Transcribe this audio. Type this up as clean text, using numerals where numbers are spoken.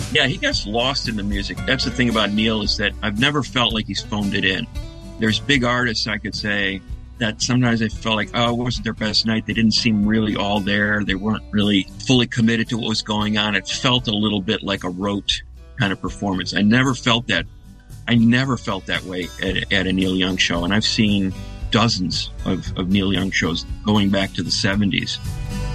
Yeah, he gets lost in the music. That's the thing about Neil, is that I've never felt like he's phoned it in. There's big artists, I could say, that sometimes I felt like, oh, it wasn't their best night. They didn't seem really all there. They weren't really fully committed to what was going on. It felt a little bit like a rote kind of performance. I never felt that. I never felt that way at a Neil Young show. And I've seen dozens of Neil Young shows going back to the 70s.